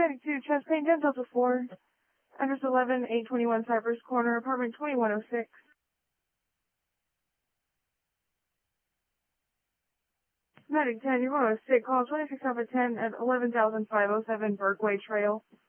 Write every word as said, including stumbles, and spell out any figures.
Medic two, chest pain, ten Delta four. Address eleven, eight twenty-one Cypress Corner, apartment twenty-one oh six. Medic ten, you're going to sick call twenty-six Alpha ten at eleven thousand five oh seven Berkway Trail.